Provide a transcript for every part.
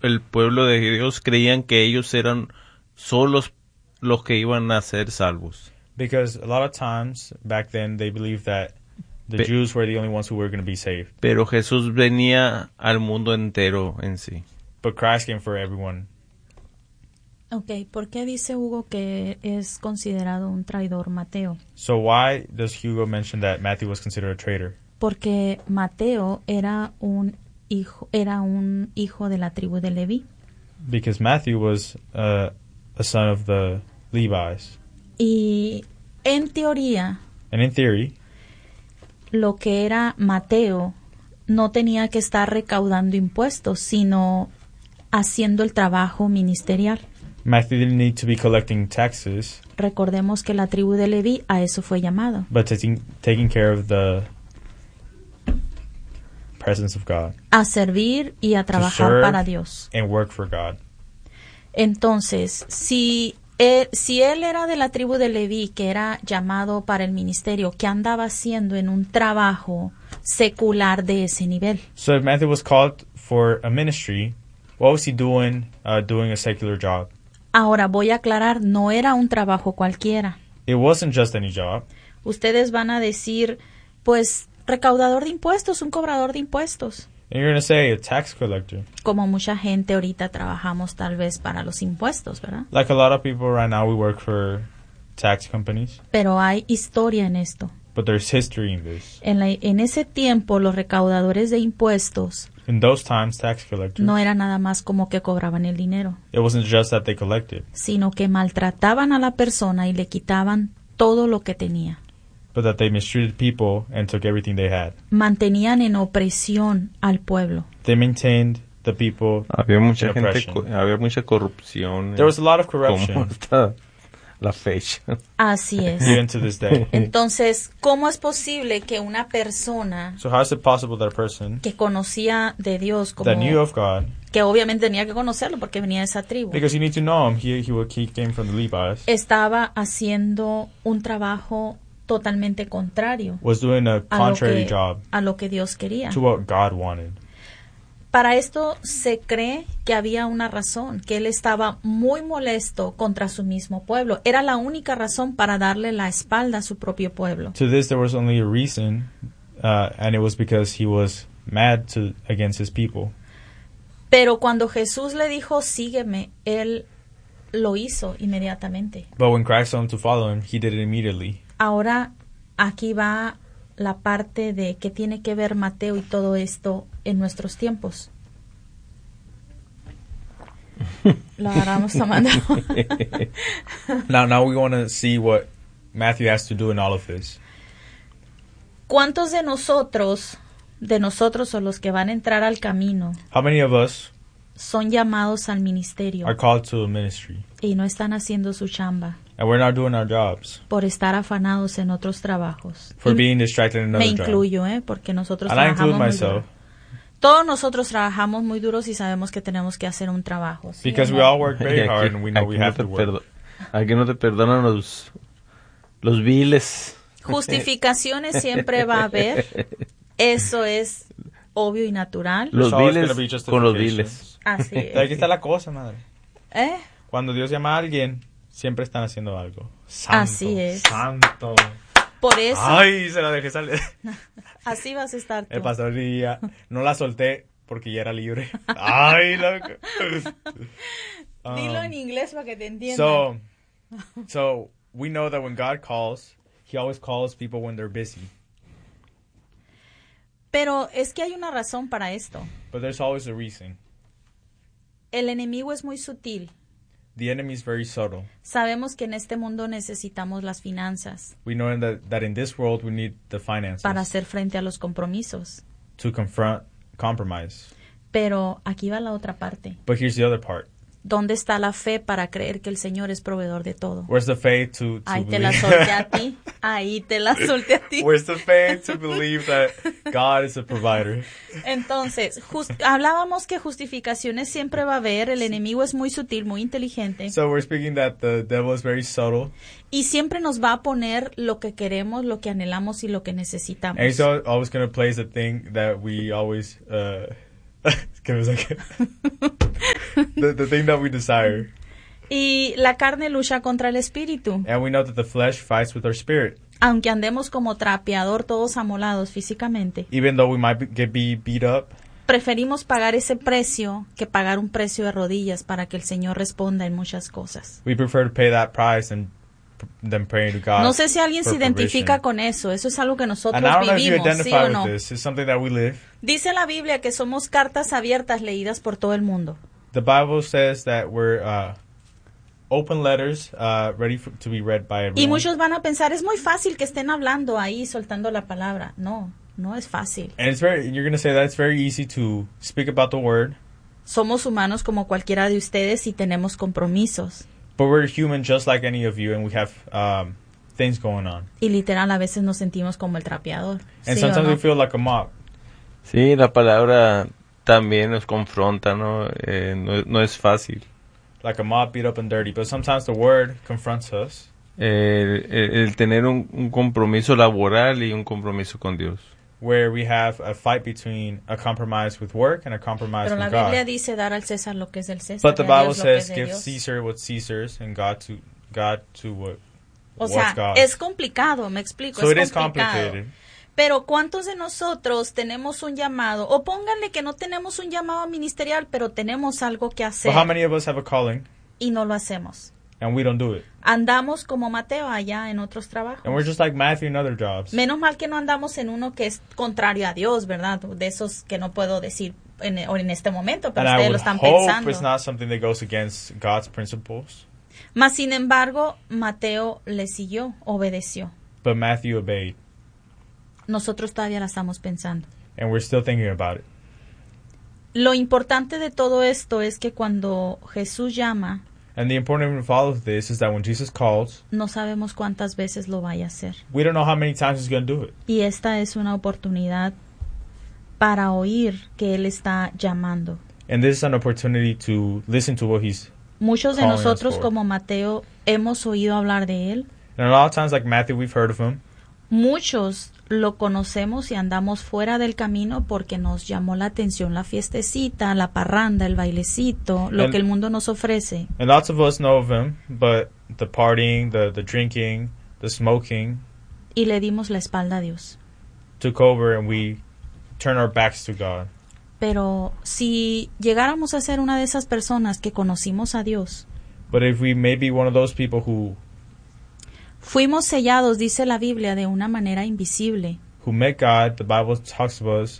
el pueblo de Dios creían que ellos eran solos los que iban a ser salvos. Because a lot of times back then they believed that the Jews were the only ones who were going to be saved. Pero Jesús venía al mundo entero en sí. But Christ came for everyone. Okay, ¿por qué dice Hugo que es considerado un traidor Mateo? So why does Hugo mention that Matthew was considered a traitor? Porque Mateo era un hijo de la tribu de Leví. Because Matthew was a son of the Levites. Y en teoría, And in theory, lo que era Mateo no tenía que estar recaudando impuestos, sino haciendo el trabajo ministerial. Matthew didn't need to be collecting taxes, Recordemos que la tribu de Leví a eso fue llamado, but taking care of the presence of God. a servir y a trabajar serve para Dios. And work for God. Entonces, si él era de la tribu de Leví, que era llamado para el ministerio, ¿qué andaba haciendo en un trabajo secular de ese nivel? So if Matthew was called for a ministry, what was he doing doing a secular job? Ahora voy a aclarar, no era un trabajo cualquiera. It wasn't just any job. Ustedes van a decir, pues, recaudador de impuestos, un cobrador de impuestos. And you're going to say a tax collector. Como mucha gente ahorita trabajamos tal vez para los impuestos, ¿verdad? Like a lot of people right now, we work for tax companies. Pero hay historia en esto. But there's history in this. En ese tiempo, los recaudadores de impuestos In those times, tax collectors, no era nada más como que cobraban el dinero, it wasn't just that they collected, sino que maltrataban a la persona y le quitaban todo lo que tenía. but that they mistreated people and took everything they had. Mantenían en opresión al pueblo. They maintained the people Había mucha in gente, oppression. había mucha corrupción. There was a lot of como corruption, hasta la fecha. Así es. even to this day. Entonces, ¿cómo es posible que una persona So how is it possible that a person que conocía de Dios, como that knew of God, que obviamente tenía que conocerlo porque venía de esa tribu, because you need to know him, he came from the Levites, estaba haciendo un trabajo totalmente contrario was doing a contrary job a lo que Dios quería? to what God wanted. Para esto se cree que había una razón, que él estaba muy molesto contra su mismo pueblo. Era la única razón para darle la espalda a su propio pueblo. To this, there was only a reason, and it was because he was mad against his people. Pero cuando Jesús le dijo, sígueme, él lo hizo inmediatamente. But when Christ told him to follow him, he did it immediately. Ahora aquí va la parte de qué tiene que ver Mateo y todo esto en nuestros tiempos. Lo agarramos tomando. Now we want to see what Matthew has to do in all of this. ¿Cuántos de nosotros o los que van a entrar al camino How many of us son llamados al ministerio are called to a ministry, y no están haciendo su chamba and we're not doing our jobs por estar afanados en otros trabajos? for Y being distracted in me another job? incluyo, porque nosotros And I include trabajamos muy myself, duro. Todos nosotros trabajamos muy duros y sabemos que tenemos que hacer un trabajo. ¿sí because o we no? all work very hard and we know we have to work. Aquí no te perdonan los viles. Justificaciones siempre va a haber. Eso es obvio y natural. Los There's always viles gonna be con los justifications. viles. Así Pero aquí es. está la cosa, madre. ¿Eh? Cuando Dios llama a alguien, siempre están haciendo algo. Santo, Así es. Santo. Por eso, Ay, se la dejé salir. así vas a estar tú. El pastor diría, no la solté porque ya era libre. Ay, loco. Dilo en inglés para que te entiendan. So we know that when God calls, He always calls people when they're busy. Pero es que hay una razón para esto. But there's always a reason. El enemigo es muy sutil. The enemy is very subtle. Sabemos que en este mundo necesitamos las finanzas We know that in this world we need the finances para hacer frente a los compromisos. to compromise. Pero aquí va la otra parte. But here's the other part. ¿Dónde está la fe para creer que el Señor es proveedor de todo? Where's the faith to Ahí te believe? la solté a ti. Ahí te la solté a ti. Where's the faith to believe that God is a provider? Entonces, hablábamos que justificaciones siempre va a haber. El enemigo es muy sutil, muy inteligente. So we're speaking that the devil is very subtle, Y siempre nos va a poner lo que queremos, lo que anhelamos y lo que necesitamos. and he's always going to place the thing that we always. Give me a second. the thing that we desire. Y la carne lucha contra el espíritu. And we know that the flesh fights with our spirit. Aunque andemos como trapeador todos amolados físicamente, Even though we might be beat up, preferimos pagar ese precio que pagar un precio de rodillas para que el Señor responda en muchas cosas. we prefer to pay that price than praying to God. No sé si alguien for se identifica provision. con eso. Eso es algo que nosotros And I don't know if you vivimos, ¿sí identify o with no? this. It's something that we live. Dice la Biblia que somos cartas abiertas leídas por todo el mundo. The Bible says that we're open letters ready to be read by everyone. Y muchos van a pensar, es muy fácil que estén hablando ahí, soltando la palabra. No, no es fácil. And you're going to say that it's very easy to speak about the word, Somos humanos como cualquiera de ustedes y tenemos compromisos. but we're human just like any of you, and we have things going on. Y literal, a veces nos sentimos como el trapeador. And ¿Sí o sometimes no? we feel like a mob. Sí, la palabra también nos confronta, ¿no? No es fácil. Like a mob beat up and dirty. But sometimes the word confronts us. El tener un compromiso laboral y un compromiso con Dios. Where we have a fight between a compromise with work and a compromise Pero la with Biblia God. dice dar al César lo que es del César. But the y a Bible Dios lo que es says, de give Dios. Caesar what's Caesar's and God to what, O what's sea, God. es complicado, me explico, So it es is complicado. complicated. Pero ¿cuántos de nosotros tenemos un llamado? O pónganle que no tenemos un llamado ministerial, pero tenemos algo que hacer But how many of us have a calling y no lo hacemos? and we don't do it? Andamos como Mateo allá en otros trabajos. And we're just like Matthew in other jobs. Menos mal que no andamos en uno que es contrario a Dios, ¿verdad? De esos que no puedo decir en este momento, pero And I ustedes lo would están hope pensando. it's not something that goes against God's principles. Mas, sin embargo, Mateo le siguió, obedeció. But Matthew obeyed. Nosotros todavía la estamos pensando. And we're still thinking about it. Lo importante de todo esto es que cuando Jesús llama, And the important of all of this is that when Jesus calls, no sabemos cuántas veces lo vaya a hacer. we don't know how many times he's going to do it. Y esta es una oportunidad para oír que Él está llamando. And this is an opportunity to listen to what he's... Muchos de Calling us nosotros, forward. como Mateo, hemos oído hablar de Él. And a lot of times, like Matthew, we've heard of him. Muchos lo conocemos y andamos fuera del camino porque nos llamó la atención la fiestecita, la parranda, el bailecito, lo And- que el mundo nos ofrece. And lots of us know of him, but the partying, the drinking, the smoking Y le dimos la espalda a Dios. took over and we turned our backs to God. Pero si llegáramos a ser una de esas personas que conocimos a Dios, But if we may be one of those people who fuimos sellados, dice la Biblia, de una manera invisible, met God, the Bible talks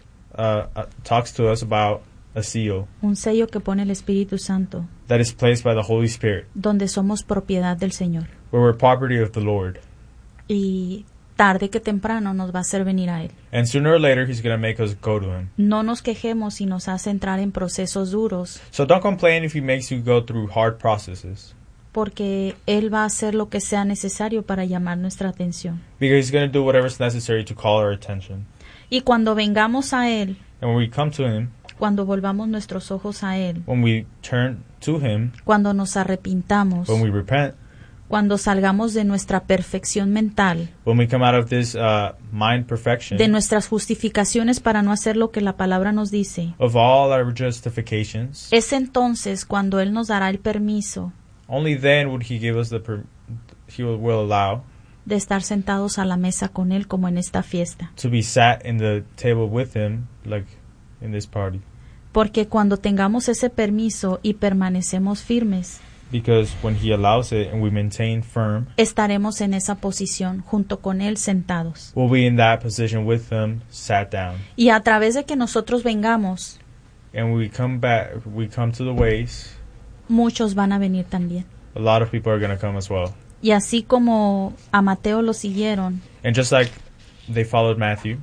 to us about a seal un sello que pone el Espíritu Santo, that is placed by the Holy Spirit, donde somos propiedad del Señor. where we're property of the Lord. Y tarde que temprano nos va a hacer venir a Él. And sooner or later, he's going to make us go to him. No nos quejemos si nos hace entrar en procesos duros, So don't complain if he makes you go through hard processes, porque Él va a hacer lo que sea necesario para llamar nuestra atención. because he's going to do whatever's necessary to call our attention. Y cuando vengamos a Él, And when we come to him, cuando volvamos nuestros ojos a Él, when we turn to him, cuando nos arrepintamos, when we repent, cuando salgamos de nuestra perfección mental, when we come out of this mind perfection, de nuestras justificaciones para no hacer lo que la palabra nos dice, of all our justifications, es entonces cuando Él nos dará el permiso only then would he give us he will allow de estar sentados a la mesa con Él como en esta fiesta. to be sat in the table with him, like in this party. Porque cuando tengamos ese permiso y permanecemos firmes, Because when he allows it and we maintain firm, estaremos en esa posición junto con Él sentados. we'll be in that position with him, sat down. Y a través de que nosotros vengamos, And we come to the ways, muchos van a venir también. a lot of people are going to come as well. Y así como a Mateo lo siguieron, And just like they followed Matthew,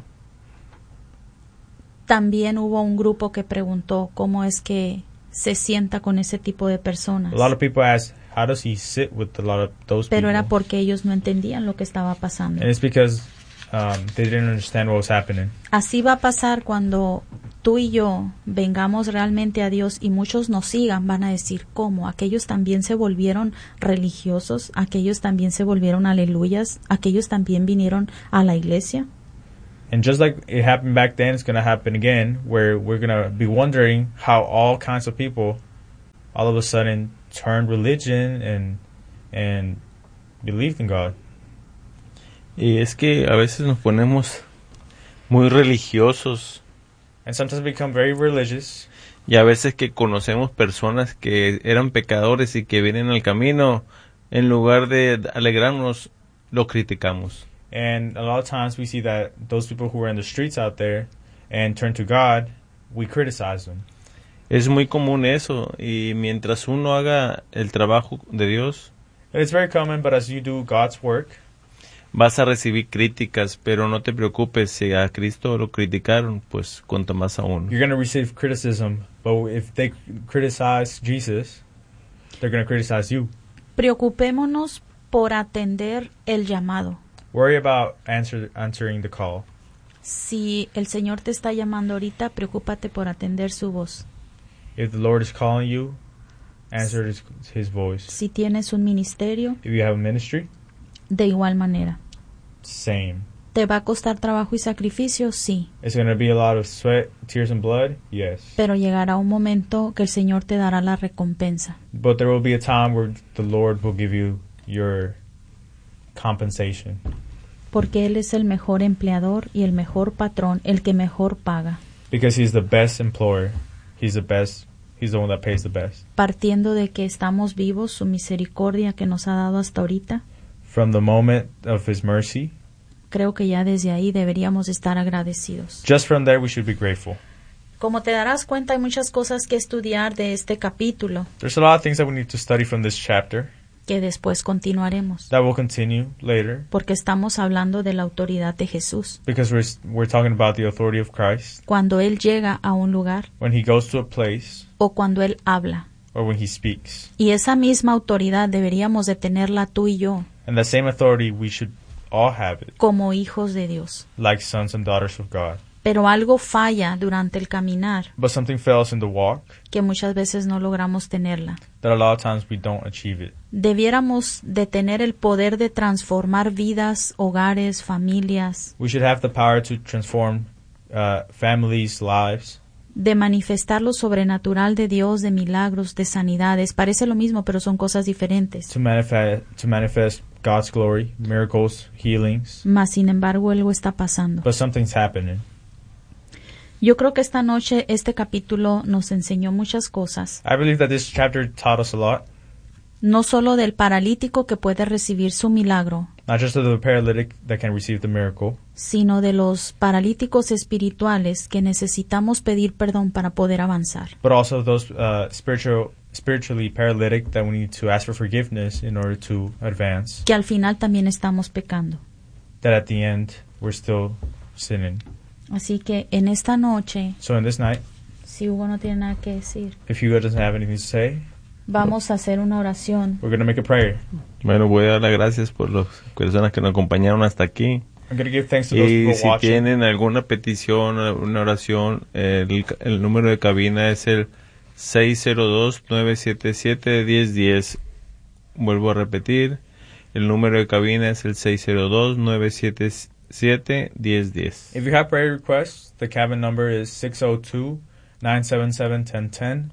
también hubo un grupo que preguntó cómo es que se sienta con ese tipo de personas. a lot of people ask, how does he sit with a lot of those Pero era people? porque ellos no entendían lo que estaba pasando. And it's because they didn't understand what was happening. Así va a pasar cuando tú y yo vengamos realmente a Dios y muchos nos sigan, van a decir, ¿cómo? ¿Aquellos también se volvieron religiosos? ¿Aquellos también se volvieron aleluyas? ¿Aquellos también vinieron a la iglesia? And just like it happened back then, it's going to happen again, where we're going to be wondering how all kinds of people all of a sudden turned religion and believed in God. Y es que a veces nos ponemos muy religiosos And sometimes we become very religious. y a veces que conocemos personas que eran pecadores y que vienen al camino, en lugar de alegrarnos, lo criticamos. And a lot of times we see that those people who are in the streets out there and turn to God, we criticize them. Es muy común eso, y mientras uno haga el trabajo de Dios, And it's very common, but as you do God's work, vas a recibir críticas, pero no te preocupes, si a Cristo lo criticaron, pues cuanto más aún. you're going to receive criticism. But if they criticize Jesus, they're going to criticize you. Preocupémonos por atender el llamado. Worry about answering the call. Si el Señor te está llamando ahorita, preocúpate por atender su voz. If the Lord is calling you, answer his voice. Si tienes un ministerio, If you have a ministry, de igual manera. same. ¿Te va a costar trabajo y sacrificio? Sí. It's going to be a lot of sweat, tears, and blood? Yes. Pero llegará un momento que el Señor te dará la recompensa. But there will be a time where the Lord will give you your compensation. Porque Él es el mejor empleador y el mejor patrón, el que mejor paga. Because he's the best employer. He's the one that pays the best. Partiendo de que estamos vivos, su misericordia que nos ha dado hasta ahorita, From the moment of his mercy, creo que ya desde ahí deberíamos estar agradecidos. just from there we should be grateful. Como te darás cuenta, hay muchas cosas que estudiar de este capítulo, There's a lot of things that we need to study from this chapter que después continuaremos, that will continue later porque estamos hablando de la autoridad de Jesús. because we're talking about the authority of Christ. Cuando Él llega a un lugar When he goes to a place o cuando Él habla. or when he speaks. Y esa misma autoridad deberíamos de tenerla tú y yo, And that same authority, we should all have it, como hijos de Dios. like sons and daughters of God. Pero algo falla durante el caminar, But something fails in the walk que muchas veces no logramos tenerla. that a lot of times we don't achieve it. Debiéramos de tener el poder de transformar vidas, hogares, familias, We should have the power to transform families' lives, de manifestar lo sobrenatural de Dios, de milagros, de sanidades. Parece lo mismo, pero son cosas diferentes. to manifest God's glory, miracles, healings. Mas, sin embargo, algo está pasando. But something's happening. Yo creo que esta noche este capítulo nos enseñó muchas cosas, I believe that this chapter taught us a lot, no solo del paralítico que puede recibir su milagro, not just of the paralytic that can receive the miracle, sino de los paralíticos espirituales que necesitamos pedir perdón para poder avanzar. but also of those spiritually paralytic that we need to ask for forgiveness in order to advance. Que al final también estamos pecando. That at the end, we're still sinning. Así que en esta noche, So in this night, si Hugo no tiene nada que decir, if Hugo doesn't have anything to say, vamos a hacer una oración. we're going to make a prayer. Bueno, voy a dar las gracias por las personas que nos acompañaron hasta aquí. I'm going to give thanks to those Y people si watching. tienen alguna petición, una oración, el número de cabina es el 602-977-1010. Vuelvo a repetir, el número de cabina es el 602-977-1010. If you have prayer requests, the cabin number is 602-977-1010.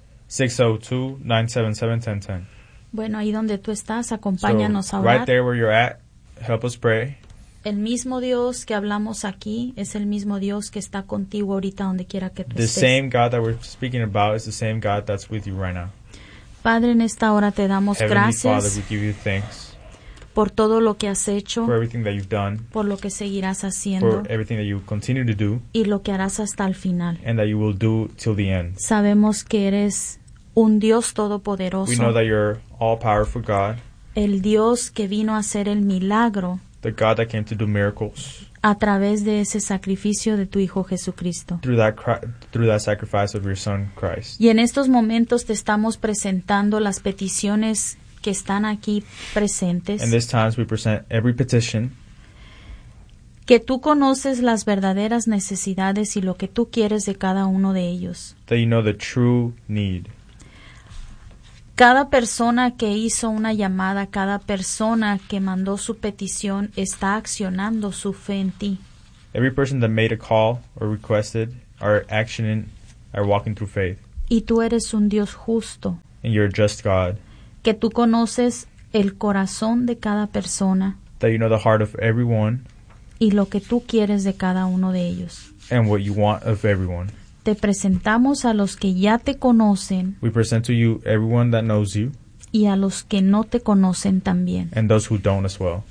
602-977-1010. Bueno, ahí donde tú estás, acompáñanos So, a orar. right there where you're at, help us pray. El mismo Dios que hablamos aquí es el mismo Dios que está contigo ahorita donde quiera que tú The estés. same God that we're speaking about is the same God that's with you right now. Padre, en esta hora te damos Heavenly Father, gracias we give you thanks por todo lo que has hecho, for everything that you've done, por lo que seguirás haciendo for everything that you continue to do, y lo que harás hasta el final. and that you will do till the end. Sabemos que eres un Dios We know todopoderoso, that you're all-powerful God, el Dios que vino a hacer el milagro the God that came to do miracles a través de ese sacrificio de tu Hijo Jesucristo. through that sacrifice of your Son, Christ. Y en estos momentos te estamos presentando las peticiones que están aquí presentes, In these times, we present every petition que tú conoces las verdaderas necesidades y lo que tú quieres de cada uno de ellos. that you know the true need. Cada persona que hizo una llamada, cada persona que mandó su petición está accionando su fe en ti. Every person that made a call or requested are walking through faith. Y tú eres un Dios justo, and you're a just God, que tú conoces el corazón de cada persona that you know the heart of everyone y lo que tú quieres de cada uno de ellos. and what you want of everyone. Te presentamos a los que ya te conocen We present to you everyone that knows you y a los que no te conocen también. and those who don't as well.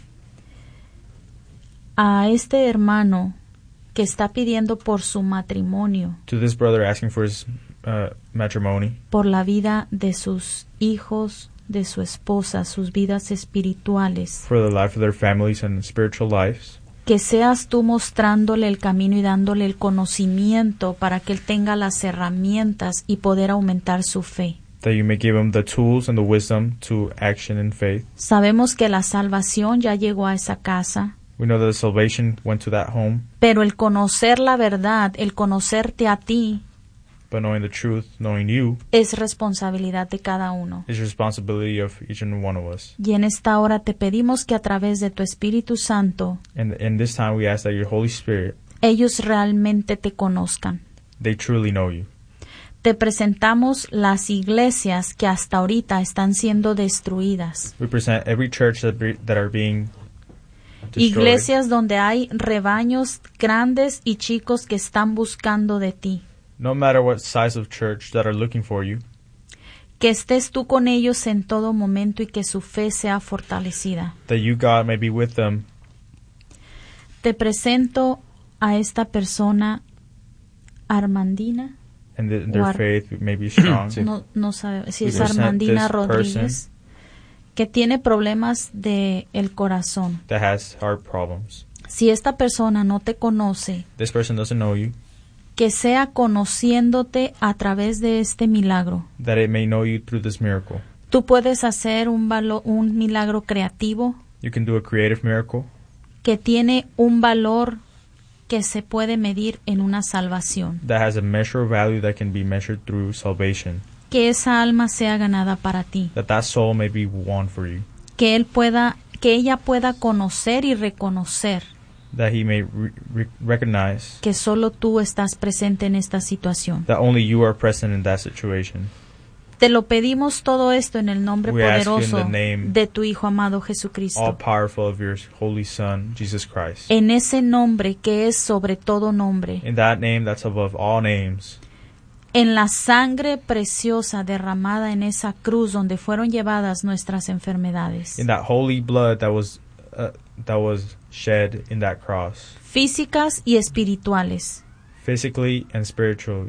A este hermano que está pidiendo por su matrimonio, To this brother asking for his matrimony, por la vida de sus hijos, de su esposa, sus vidas espirituales, for the life of their families and spiritual lives, que seas tú mostrándole el camino y dándole el conocimiento para que él tenga las herramientas y poder aumentar su fe. that you may give him the tools and the wisdom to action in faith. Sabemos que la salvación ya llegó a esa casa, We know that the salvation went to that home, pero el conocer la verdad, el conocerte a ti, but knowing the truth, knowing you, es responsabilidad de cada uno. is responsibility of each and one of us. Y en esta hora te pedimos que a través de tu Espíritu Santo And in this time we ask that your Holy Spirit, ellos realmente te conozcan. they truly know you. Te presentamos las iglesias que hasta ahorita están siendo destruidas. We present every church that are being destroyed. Iglesias donde hay rebaños grandes y chicos que están buscando de ti. No matter what size of church that are looking for you, Que estés tú con ellos en todo momento y que su fe sea fortalecida. that you, God, may be with them. Te presento a esta persona, Armandina. And their Or- faith may be strong. Sí. No sabe si We es present Armandina this Rodríguez, que tiene problemas de el corazón. That has heart problems. Si esta persona no te conoce, This person doesn't know you, que sea conociéndote a través de este milagro. that it may know you through this miracle. Tú puedes hacer un milagro creativo You can do a creative miracle que tiene un valor que se puede medir en una salvación. that has a measure of value that can be measured through salvation. Que esa alma sea ganada para ti. That soul may be won for you. Que ella pueda conocer y reconocer That he may recognize que solo tú estás presente en esta situación. that only you are present in that situation. Te lo pedimos todo esto en el nombre We ask you in poderoso the name de tu Hijo amado All Jesucristo. powerful of your holy Son, Jesus Christ. En ese nombre que es sobre todo nombre. In that name that's above all names. En la sangre preciosa derramada en esa cruz donde fueron llevadas nuestras enfermedades. In that holy blood that was shed in that cross, Físicas y espirituales. physically and spiritually.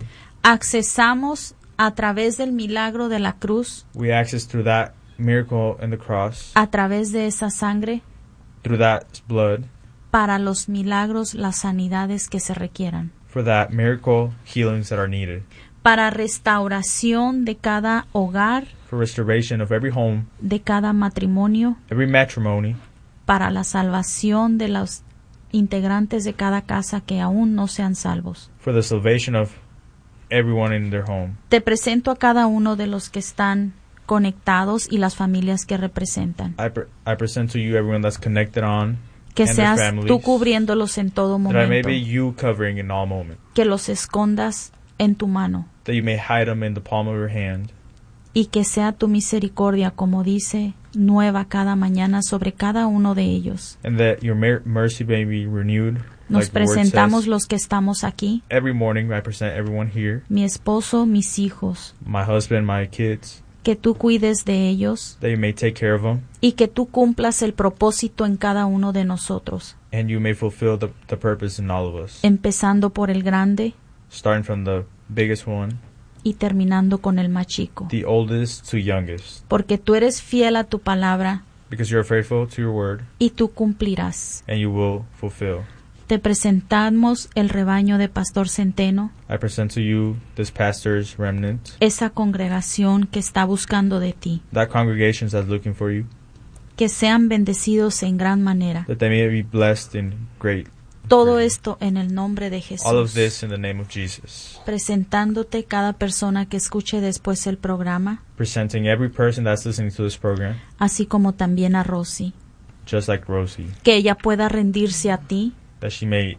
Accesamos a través del milagro de la cruz, We access through that miracle in the cross, a través de esa sangre, through that blood, para los milagros, las sanidades que se requieran. for that miracle healings that are needed, Para restauración de cada hogar, for restoration of every home, de cada matrimonio, every matrimony, para la salvación de los integrantes de cada casa que aún no sean salvos. for the salvation of everyone in their home. Te presento a cada uno de los que están conectados y las familias que representan. I present to you everyone that's connected on, Que and their seas families, tú cubriéndolos en todo that I may momento. be you covering in all moment, Que los escondas en tu mano. that you may hide them in the palm of your hand, Y que sea tu misericordia, como dice, nueva cada mañana sobre cada uno de ellos. and that your mercy may be renewed. Nos like the word presentamos says. los que estamos aquí. Every morning I present everyone here, Mi esposo, mis hijos. my husband, my kids, Que tú cuides de ellos. that you may take care of them, Y que tú cumplas el propósito en cada uno de nosotros. and you may fulfill the purpose in all of us, Empezando por el grande starting from the biggest one, y terminando con el más chico. the oldest to youngest, Porque tú eres fiel a tu palabra because you are faithful to your word, y tú cumplirás. and you will fulfill. Te presentamos el rebaño de Pastor Centeno, I present to you this pastor's remnant, esa congregación que está buscando de ti. that congregation that's looking for you, Que sean bendecidos en gran manera. that they may be blessed in great. Todo esto en el nombre de All of Jesús. this in the name of Jesus. Presentándote cada persona que escuche después el programa, Presenting every person that's listening to this program, así como también a Rosy. just like Rosie, Que ella pueda rendirse a ti that she may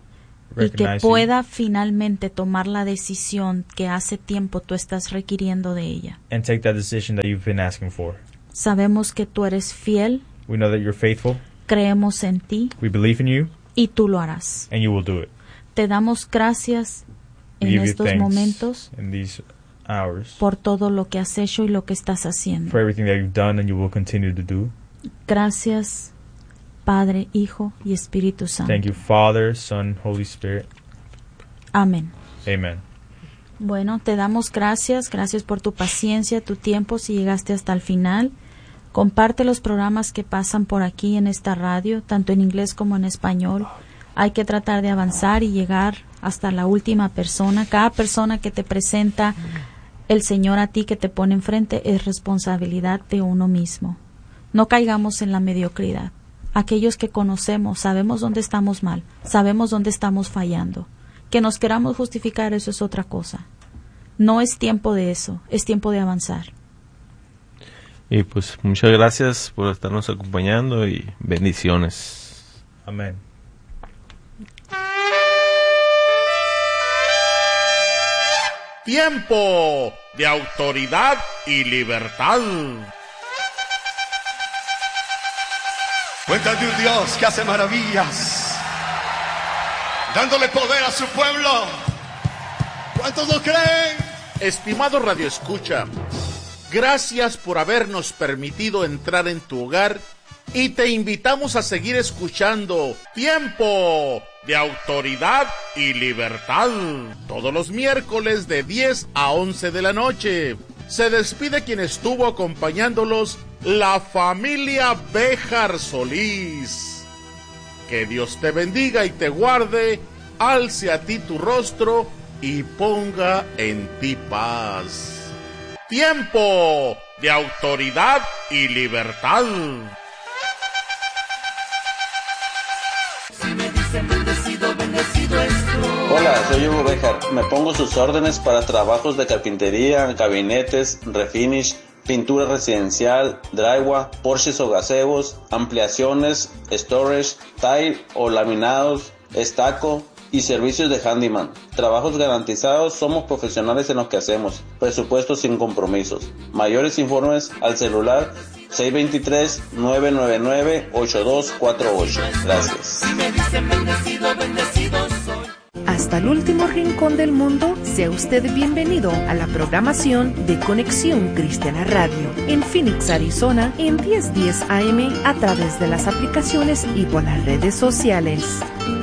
y que recognize you, pueda finalmente tomar la decisión que hace tiempo tú estás requiriendo de ella. and take that decision that you've been asking for. Sabemos que tú eres fiel, We know that you're faithful. creemos en ti We believe in you, y tú lo harás. and you will do it. Te damos gracias We en give you estos thanks momentos in these hours por todo lo que has hecho y lo que estás haciendo. for everything that you've done and you will continue to do. Gracias, Padre, Hijo y Espíritu Santo. Thank you, Father, Son, Holy Spirit. Amén. Amen. Bueno, te damos gracias por tu paciencia, tu tiempo, si llegaste hasta el final. Comparte los programas que pasan por aquí en esta radio, tanto en inglés como en español. Hay que tratar de avanzar y llegar hasta la última persona. Cada persona que te presenta el Señor a ti, que te pone enfrente, es responsabilidad de uno mismo. No caigamos en la mediocridad. Aquellos que conocemos, sabemos dónde estamos mal, sabemos dónde estamos fallando. Que nos queramos justificar, eso es otra cosa. No es tiempo de eso, es tiempo de avanzar. Y pues muchas gracias por estarnos acompañando y bendiciones. Amen. Tiempo de autoridad y libertad. Cuenta de un Dios que hace maravillas, dándole poder a su pueblo. ¿Cuántos lo creen? Estimado Radio Escucha, gracias por habernos permitido entrar en tu hogar y te invitamos a seguir escuchando Tiempo de Autoridad y Libertad todos los miércoles de 10 a 11 de la noche. Se despide quien estuvo acompañándolos, la familia Béjar Solís. Que Dios te bendiga y te guarde, alce a ti tu rostro y ponga en ti paz. Tiempo de autoridad y libertad. Hola, soy Hugo Béjar. Me pongo sus órdenes para trabajos de carpintería, gabinetes, refinish, pintura residencial, drywall, porches o gazebos, ampliaciones, storage, tile o laminados, estaco y servicios de handyman. Trabajos garantizados, somos profesionales en lo que hacemos. Presupuesto sin compromisos. Mayores informes al celular 623-999-8248. Gracias. Hasta el último rincón del mundo, sea usted bienvenido a la programación de Conexión Cristiana Radio en Phoenix, Arizona, en 1010 AM a través de las aplicaciones y por las redes sociales.